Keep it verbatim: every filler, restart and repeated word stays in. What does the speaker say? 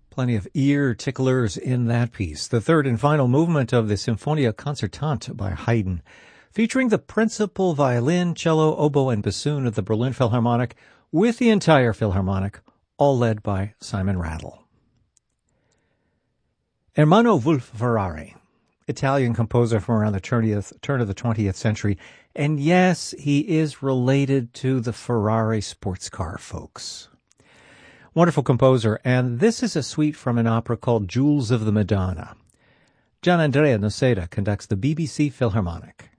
Plenty of ear ticklers in that piece. The third and final movement of the Symphonia Concertante by Haydn, featuring the principal violin, cello, oboe, and bassoon of the Berlin Philharmonic, with the entire Philharmonic, all led by Simon Rattle. Ermanno Wolf-Ferrari, Italian composer from around the twentieth, turn of the twentieth century, and yes, he is related to the Ferrari sports car folks. Wonderful composer, and this is a suite from an opera called Jewels of the Madonna. Gianandrea Noceda conducts the B B C Philharmonic.